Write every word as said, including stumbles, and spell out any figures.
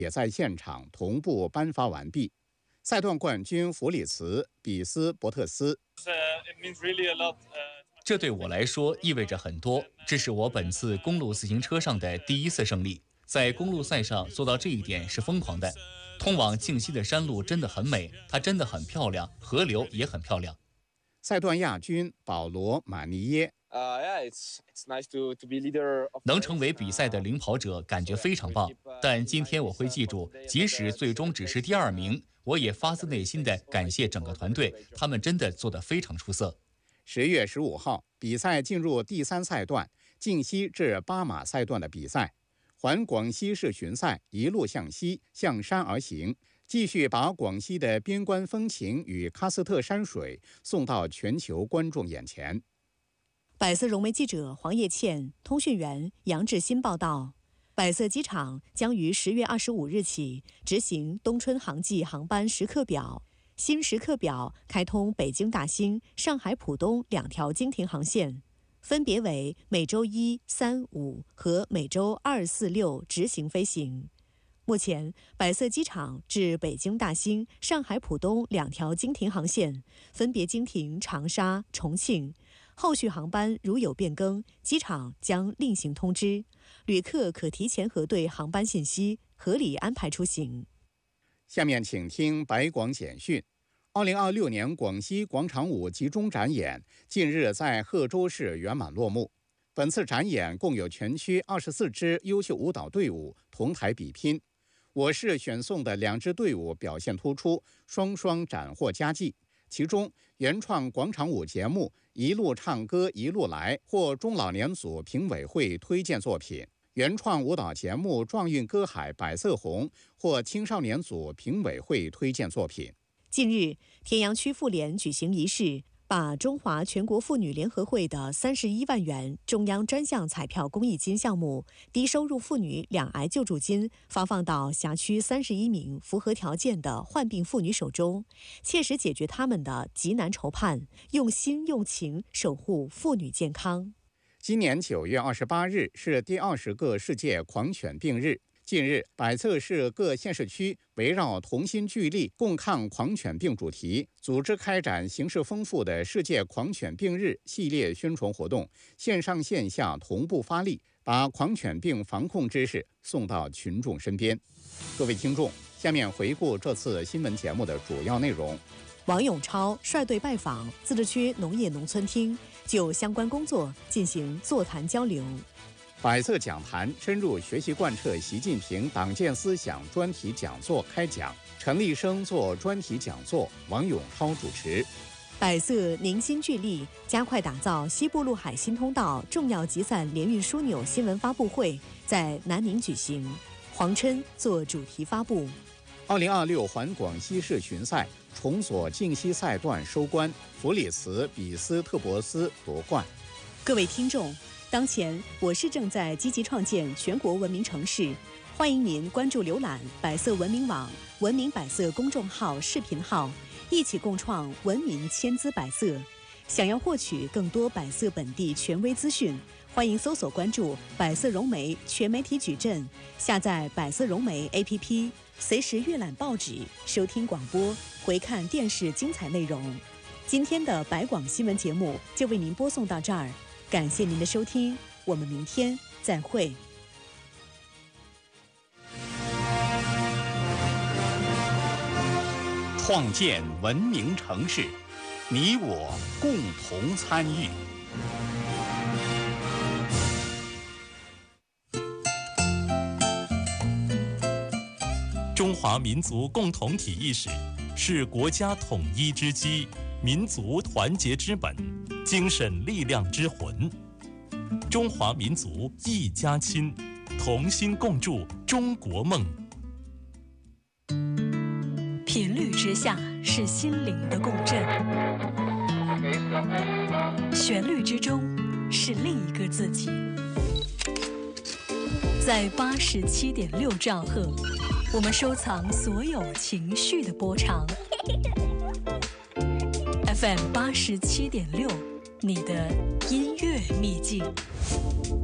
也在现场同步颁发完毕。赛段冠军弗里茨、比斯伯特斯。 这对我来说意味着很多，这是我本次公路自行车上的第一次胜利。在公路赛上做到这一点是疯狂的。通往静溪的山路真的很美，它真的很漂亮，河流也很漂亮。 赛段亚军保罗·马尼耶。 能成为比赛的领跑者，感觉非常棒。但今天我会记住，即使最终只是第二名，我也发自内心的感谢整个团队，他们真的做得非常出色。 十月十五号，比赛进入第三赛段，静溪至巴马赛段的比赛。环广西市巡赛一路向西，向山而行，继续把广西的边关风情与喀斯特山水送到全球观众眼前。 百色融媒记者黄叶倩、通讯员杨志新报道。百色机场将于十月二十五日起执行冬春航季航班时刻表。新时刻表开通北京大兴、上海浦东两条经停航线，分别为每周一、三、五和每周二、四、六执行飞行。目前，百色机场至北京大兴、上海浦东两条经停航线分别经停长沙、重庆。后续航班如有变更，机场将另行通知，旅客可提前核对航班信息，合理安排出行。 下面请听百广简讯。二零二六年广西广场舞集中展演近日在贺州市圆满落幕。本次展演共有全区二十四支优秀舞蹈队伍同台比拼，我市选送的两支队伍表现突出，双双斩获佳绩。其中，原创广场舞节目《一路唱歌一路来》获中老年组评委会推荐作品；原创舞蹈节目《壮韵歌海百色红》获青少年组评委会推荐作品。 近日，田阳区妇联举行仪式，把中华全国妇女联合会的三十一万元中央专项彩票公益金项目低收入妇女两癌救助金发放到辖区三十一名符合条件的患病妇女手中，切实解决她们的急难愁盼，用心用情守护妇女健康。 今年九月二十八日是第二十个世界狂犬病日。近日，百色市各县市区围绕同心聚力共抗狂犬病主题，组织开展形式丰富的世界狂犬病日系列宣传活动，线上线下同步发力，把狂犬病防控知识送到群众身边。各位听众，下面回顾这次新闻节目的主要内容。 王永超率队拜访自治区农业农村厅，就相关工作进行座谈交流。 百色讲坛深入学习贯彻习近平党建思想专题讲座开讲，陈立生做专题讲座，王永超主持。 百色凝心聚力，加快打造西部陆海新通道重要集散联运枢纽新闻发布会在南宁举行，黄琛做主题发布。 二零二六环广西市巡赛重锁静溪赛段收官，弗里茨、比斯特伯斯夺冠。 各位听众，当前，我市正在积极创建全国文明城市，欢迎您关注浏览百色文明网、文明百色公众号、视频号，一起共创文明千姿百色。想要获取更多百色本地权威资讯，欢迎搜索关注百色融媒全媒体矩阵，下载百色融媒 A P P， 随时阅览报纸、收听广播、回看电视精彩内容。今天的百广新闻节目就为您播送到这儿。感谢您的收听，我们明天再会。 创建文明城市，你我共同参与。 中华民族共同体意识是国家统一之基，民族团结之本，精神力量之魂。中华民族一家亲，同心共筑中国梦。 频率之下是心灵的共振，旋律之中是另一个自己。在八十七点六兆赫，我们收藏所有情绪的波长。F M 八十七点六，你的音乐秘境。